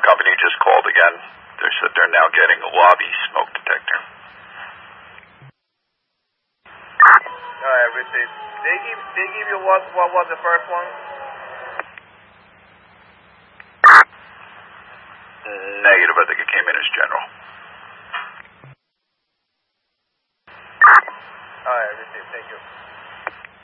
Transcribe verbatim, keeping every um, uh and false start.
company just called again. They said they're now getting a lobby smoke detector. Alright, Richard. They give they give you what what was the first one? Negative, I think it came in as general. Alright, Richard, thank you.